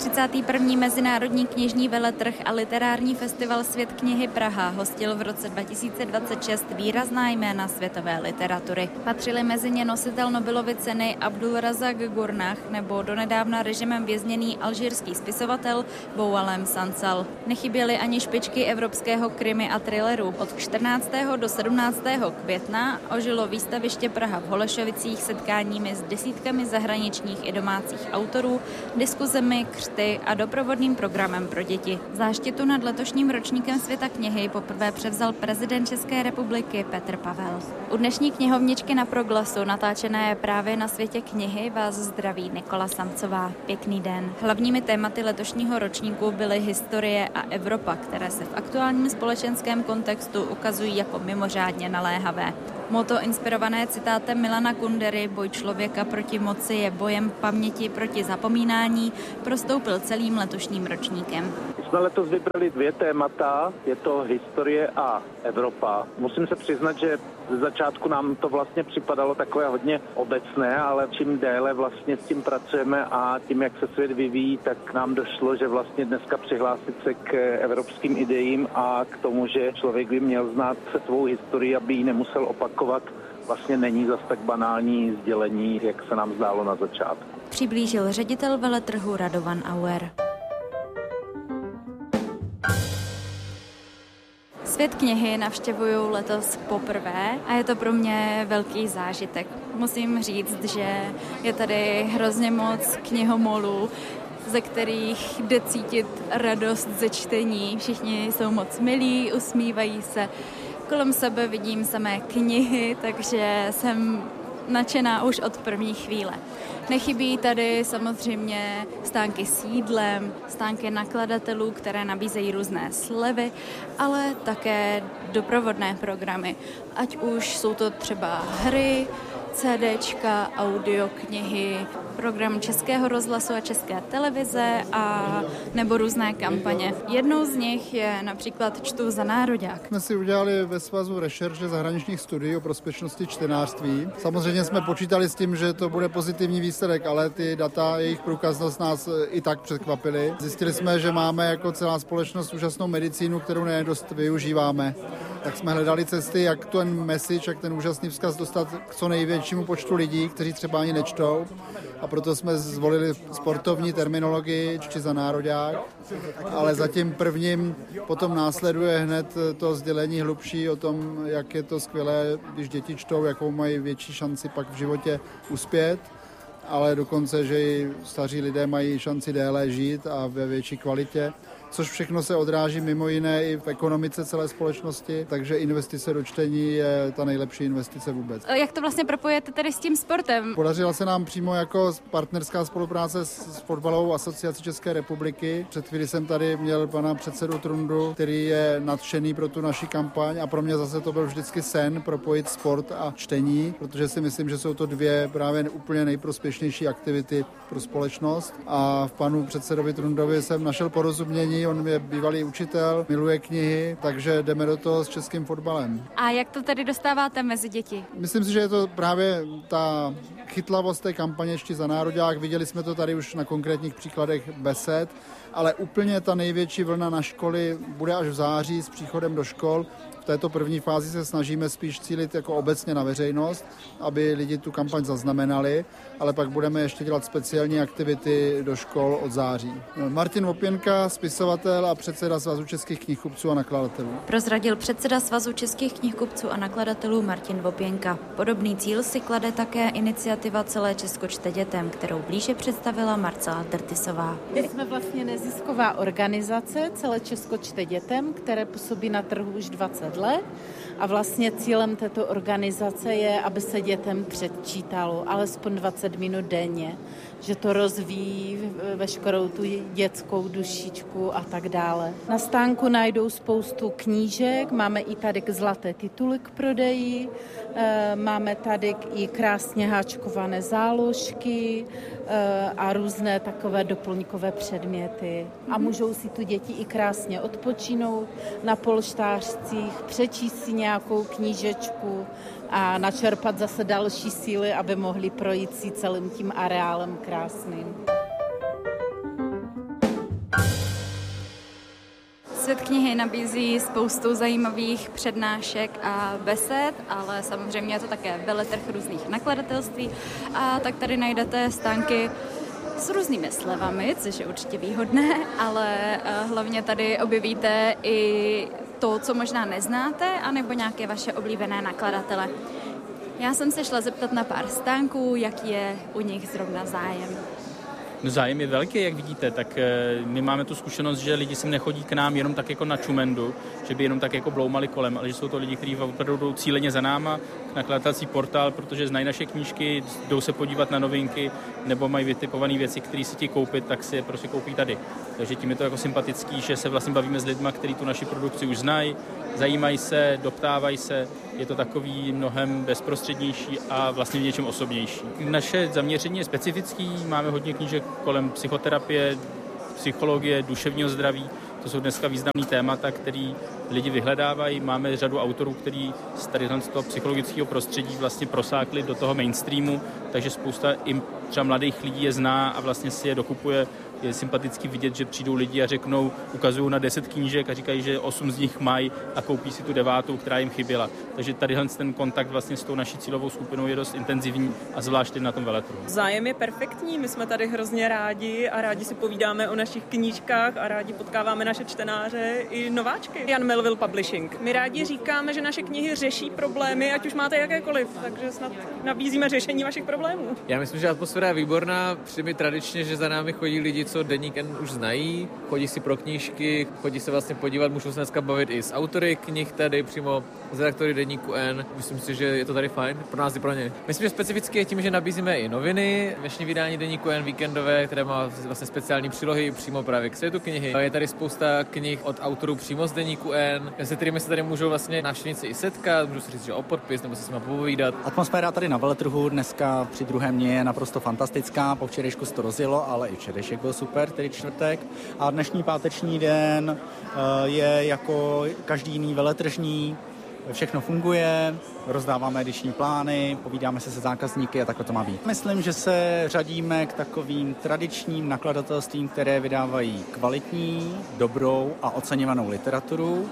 31. Mezinárodní knižní veletrh a literární festival Svět knihy Praha hostil v roce 2026 výrazná jména světové literatury. Patřili mezi ně nositel Nobelovy ceny Abdulrazak Gurnah nebo donedávna režimem vězněný alžírský spisovatel Boualem Sansal. Nechyběly ani špičky evropského krimi a thrilleru. Od 14. do 17. května ožilo výstaviště Praha v Holešovicích setkáními s desítkami zahraničních i domácích autorů, diskuzemi, křty a doprovodným programem pro děti. Záštitu nad letošním ročníkem Světa knihy poprvé převzal prezident České republiky Petr Pavel. U dnešní knihovničky na Proglasu, natáčené právě na Světě knihy, vás zdraví Nikola Samcová. Pěkný den. Hlavními tématy letošního ročníku byly historie a Evropa, které se v aktuálním společenském kontextu ukazují jako mimořádně naléhavé. Motto inspirované citátem Milana Kundery "Boj člověka proti moci je bojem paměti proti zapomínání" prostoupil celým letošním ročníkem. Jsme letos vybrali 2 témata, je to historie a Evropa. Musím se přiznat, že ze začátku nám to vlastně připadalo takové hodně obecné, ale čím déle vlastně s tím pracujeme a tím, jak se svět vyvíjí, tak nám došlo, že vlastně dneska přihlásit se k evropským ideím a k tomu, že člověk by měl znát svou historii, aby ji nemusel opakovat, vlastně není zas tak banální sdělení, jak se nám zdálo na začátku. Přiblížil ředitel veletrhu Radovan Auer. Svět knihy navštěvuju letos poprvé a je to pro mě velký zážitek. Musím říct, že je tady hrozně moc knihomolů, ze kterých jde cítit radost ze čtení. Všichni jsou moc milí, usmívají se. Kolem sebe vidím samé knihy, takže jsem nadšená už od první chvíle. Nechybí tady samozřejmě stánky s jídlem, stánky nakladatelů, které nabízejí různé slevy, ale také doprovodné programy. Ať už jsou to třeba hry, CDčka, audioknihy, program Českého rozhlasu a České televize a nebo různé kampaně. Jednou z nich je například Čtu za nároďák. Jsme si udělali ve Svazu rešerše zahraničních studií o prospěšnosti čtenářství. Samozřejmě jsme počítali s tím, že to bude pozitivní výsledek, ale ty data, jejich průkaznost nás i tak překvapily. Zjistili jsme, že máme jako celá společnost úžasnou medicínu, kterou nedost využíváme. Tak jsme hledali cesty, jak ten message, jak ten úžasný vzkaz dostat k co největšímu počtu lidí, kteří třeba ani nečtou. A proto jsme zvolili sportovní terminologii Čti za nároďák, ale za tím prvním potom následuje hned to sdělení hlubší o tom, jak je to skvělé, když děti čtou, jakou mají větší šanci pak v životě uspět, ale dokonce, že i staří lidé mají šanci déle žít a ve větší kvalitě, což všechno se odráží mimo jiné i v ekonomice celé společnosti, takže investice do čtení je ta nejlepší investice vůbec. Jak to vlastně propojujete tedy s tím sportem? Podařila se nám přímo jako partnerská spolupráce s Fotbalovou asociací České republiky. Před chvíli jsem tady měl pana předsedu Trundu, který je nadšený pro tu naši kampaň a pro mě zase to byl vždycky sen propojit sport a čtení, protože si myslím, že jsou to 2 právě úplně nejprospěšnější aktivity pro společnost. A v panu předsedovi Trundovi jsem našel porozumění. On je bývalý učitel, miluje knihy, takže jdeme do toho s českým fotbalem. A jak to tedy dostáváte mezi děti? Myslím si, že je to právě ta chytlavost té kampaně Čti za nároďák. Viděli jsme to tady už na konkrétních příkladech besed, ale úplně ta největší vlna na školy bude až v září s příchodem do škol. V této první fázi se snažíme spíš cílit jako obecně na veřejnost, aby lidi tu kampaň zaznamenali, ale pak budeme ještě dělat speciální aktivity do škol od září. Martin Vopěnka, spisovatel a předseda Svazu českých knihkupců a nakladatelů. Prozradil předseda Svazu českých knihkupců a nakladatelů Martin Vopěnka. Podobný cíl si klade také iniciativa Celé Česko čte dětem, kterou blíže představila Marcela Drtisová. My jsme vlastně nezisková organizace Celé Česko čte dětem, které působí na trhu už 20 let a vlastně cílem této organizace je, aby se dětem předčítalo alespoň 20 minut denně, že to rozvíjí veškerou tu dětskou dušičku a tak dále. Na stánku najdou spoustu knížek, máme i tady zlaté tituly k prodeji, máme tady i krásně háčkované záložky a různé takové doplňkové předměty. A můžou si tu děti i krásně odpočinout na polštářcích, přečíst si nějakou knížečku a načerpat zase další síly, aby mohli projít si celým tím areálem krásným. Svět knihy nabízí spoustu zajímavých přednášek a besed, ale samozřejmě je to také veletrh různých nakladatelství a tak tady najdete stánky s různými slevami, což je určitě výhodné, ale hlavně tady objevíte i to, co možná neznáte, anebo nějaké vaše oblíbené nakladatele. Já jsem se šla zeptat na pár stánků, jaký je u nich zrovna zájem. No, zájem je velký, jak vidíte, tak my máme tu zkušenost, že lidi sem nechodí k nám jenom tak jako na čumendu, že by jenom tak jako bloumali kolem, ale že jsou to lidi, kteří opravdu jdou cíleně za náma, nakladatelský portál, protože znají naše knížky, jdou se podívat na novinky, nebo mají vytipované věci, které si ti koupit, tak si je prostě koupí tady. Takže tím je to jako sympatický, že se vlastně bavíme s lidma, kteří tu naši produkci už znají, zajímají se, doptávají se, je to takový mnohem bezprostřednější a vlastně v něčem osobnější. Naše zaměření je specifický, máme hodně knížek kolem psychoterapie, psychologie, duševního zdraví. To jsou dneska významný témata, který lidi vyhledávají. Máme řadu autorů, kteří z tady toho psychologického prostředí vlastně prosákli do toho mainstreamu, takže spousta i třeba mladých lidí je zná a vlastně si je dokupuje. Je sympaticky vidět, že přijdou lidi a řeknou, ukazují na 10 knížek a říkají, že 8 z nich mají a koupí si tu 9, která jim chyběla. Takže tady ten kontakt vlastně s tou naší cílovou skupinou je dost intenzivní a zvláště na tom veletrhu. Zájem je perfektní, my jsme tady hrozně rádi a rádi si povídáme o našich knížkách a rádi potkáváme naše čtenáře i nováčky. Jan Melville Publishing. My rádi říkáme, že naše knihy řeší problémy, ať už máte jakékoliv, takže snad nabízíme řešení vašich problémů. Já myslím, že atmosféra je výborná, přijde tradičně, že za námi chodí lidi, co Deník N už znají, chodí si pro knížky, chodí se vlastně podívat, můžou se dneska bavit i s autory knih tady přímo z redaktory Deníku N. Myslím si, že je to tady fajn, pro nás i pro ně. Myslím, že specificky je tím, že nabízíme i noviny, dnešní vydání Deníku N víkendové, které má vlastně speciální přílohy přímo právě k světu knihy. Je tady spousta knih od autorů přímo z Deníku N, se kterými se tady můžou vlastně návštěvníci i setkat, můžou si říct, že o podpis nebo se s nimi popovídat. Atmosféra tady na veletrhu dneska při druhém dni je naprosto fantastická. Po včerejšku se to rozjelo, ale i včerejšek byl super, tedy čtvrtek. A dnešní páteční den je jako každý jiný veletržní. Všechno funguje, rozdáváme ediční plány, povídáme se zákazníky a takhle to má být. Myslím, že se řadíme k takovým tradičním nakladatelstvím, které vydávají kvalitní, dobrou a oceňovanou literaturu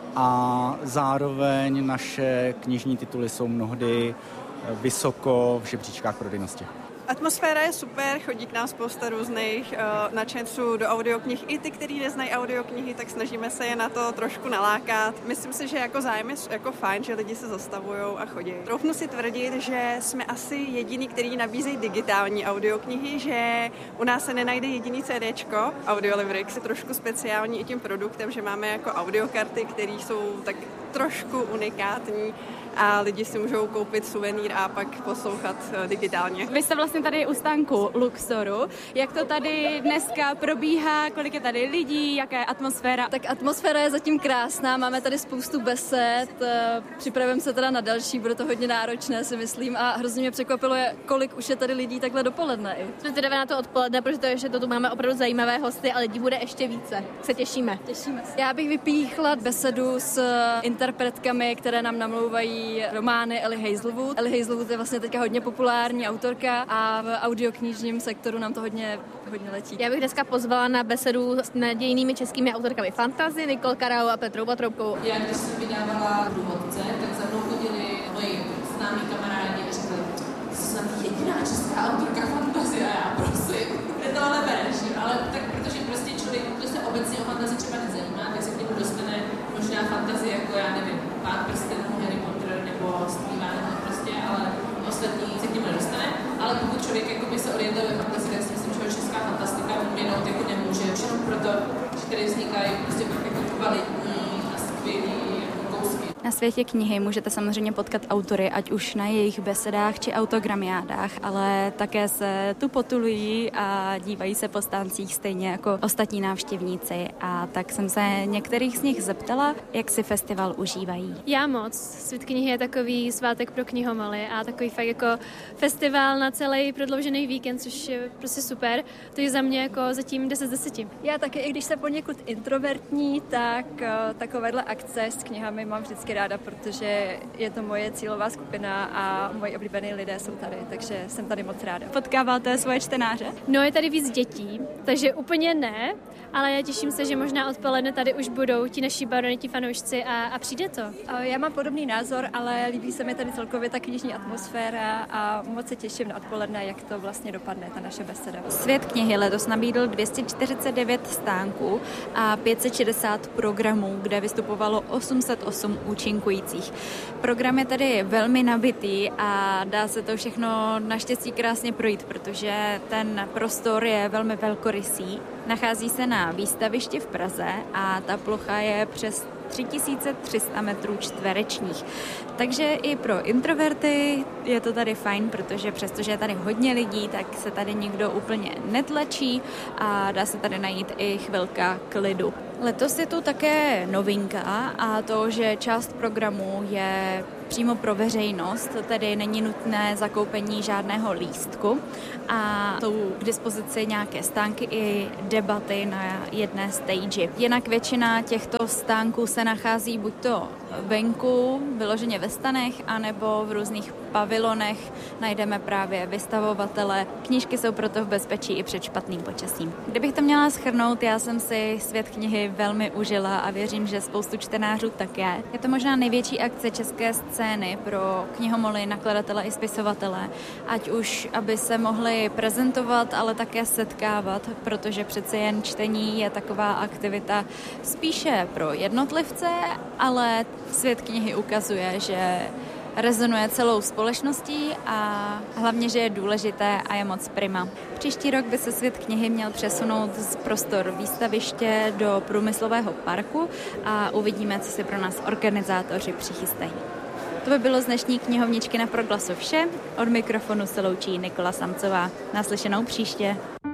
a zároveň naše knižní tituly jsou mnohdy vysoko v žebříčkách prodejnosti. Atmosféra je super, chodí k nám spousta různých nadšenců do audioknih. I ty, kteří neznají audioknihy, tak snažíme se je na to trošku nalákat. Myslím si, že jako zájem je jako fajn, že lidi se zastavujou a chodí. Troufnu si tvrdit, že jsme asi jediný, který nabízejí digitální audioknihy, že u nás se nenajde jediný CDčko. Audiolibrix je trošku speciální i tím produktem, že máme jako audiokarty, které jsou tak trošku unikátní a lidi si můžou koupit suvenýr a pak poslouchat digitálně. Vy jste vlastně tady u stánku Luxoru. Jak to tady dneska probíhá, kolik je tady lidí, jaká je atmosféra? Tak atmosféra je zatím krásná, máme tady spoustu besed, připravujeme se teda na další, bude to hodně náročné, si myslím, a hrozně mě překvapilo, kolik už je tady lidí takhle dopoledne. Jsme teda na to odpoledne, protože to ještě tu máme opravdu zajímavé hosty a lidí bude ještě více. Se těšíme. Těšíme se. Já bych vypíchla besedu s interpretkami, které nám namlouvají romány Eli Hazelwood. Eli Hazelwood je vlastně teďka hodně populární autorka a v audioknižním sektoru nám to hodně letí. Já bych dneska pozvala na besedu s nadějnými českými autorkami fantasy, Nicole Karau a Petrou Patroubkou. Já když jsem vydávala Průvodce, tak za mnou chodili moji známí kamarádi a řekli, jsi snad jediná česká autorka fantasy a já prosím. Je to ale bereš, ale tak protože prostě člověk, kdo se obecně o fantasy třeba nezajímá, tak se k němu dostane možná fantasy jako já nevím, Pán prstenů, Harry Potter nebo Stevena prostě, ale ostatní se k němu nedostane. Ale pokud člověk jakoby se orientuje ve fantasy, tak si myslím, že česká fantastika vynout jako nemůže. Všechno proto, že tady vznikají prostě jako kvalitní a skvělý kousky. Na světě knihy můžete samozřejmě potkat autory, ať už na jejich besedách či autogramiádách, ale také se tu potulují a dívají se po stáncích stejně jako ostatní návštěvníci. A tak jsem se některých z nich zeptala, jak si festival užívají. Já moc. Svět knihy je takový svátek pro knihomaly a takový fakt jako festival na celý prodloužený víkend, což je prostě super. To je za mě jako zatím 10 z 10. Já taky, i když jsem poněkud introvertní, tak takovéhle akce s knihami mám vždycky ráda, protože je to moje cílová skupina a moji oblíbení lidé jsou tady, takže jsem tady moc ráda. Potkáváte svoje čtenáře? No, je tady víc dětí, takže úplně ne, ale já těším se, že možná odpoledne tady už budou ti naši baroneti fanoušci a přijde to. Já mám podobný názor, ale líbí se mi tady celkově ta knižní atmosféra a moc se těším na odpoledne, jak to vlastně dopadne, ta naše beseda. Svět knihy letos nabídl 249 stánků a 560 programů, kde vystupovalo 808 účinkujících. Program je tady velmi nabitý a dá se to všechno naštěstí krásně projít, protože ten prostor je velmi velkorysý. Nachází se na výstavišti v Praze a ta plocha je přes 3300 metrů čtverečních. Takže i pro introverty je to tady fajn, protože přestože je tady hodně lidí, tak se tady nikdo úplně netlačí a dá se tady najít i chvilka klidu. Letos je tu také novinka a to, že část programu je přímo pro veřejnost, tedy není nutné zakoupení žádného lístku a jsou k dispozici nějaké stánky i debaty na jedné stage. Jinak většina těchto stánků se nachází buď to venku, vyloženě ve stanech, anebo v různých pavilonech najdeme právě vystavovatele. Knížky jsou proto v bezpečí i před špatným počasím. Kdybych to měla shrnout, já jsem si Svět knihy velmi užila a věřím, že spoustu čtenářů také. Je to možná největší akce české scény pro knihomoly, nakladatele i spisovatele, ať už aby se mohli prezentovat, ale také setkávat, protože přece jen čtení je taková aktivita spíše pro jednotlivce, ale Svět knihy ukazuje, že rezonuje celou společností a hlavně, že je důležité a je moc prima. Příští rok by se Svět knihy měl přesunout z prostor výstaviště do průmyslového parku a uvidíme, co si pro nás organizátoři přichystají. To by bylo z dnešní knihovničky na Proglasu vše. Od mikrofonu se loučí Nikola Samcová. Naslyšenou příště.